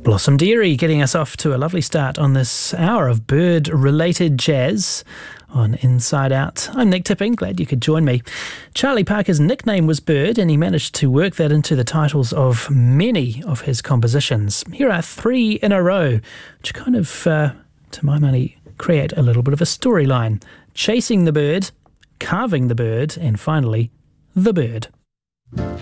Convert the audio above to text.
Blossom Dearie getting us off to a lovely start on this hour of bird-related jazz on Inside Out. I'm Nick Tipping, glad you could join me. Charlie Parker's nickname was Bird, and he managed to work that into the titles of many of his compositions. Here are 3 in a row, which kind of, to my money, create a little bit of a storyline. Chasing the Bird, Carving the Bird, and finally, The Bird.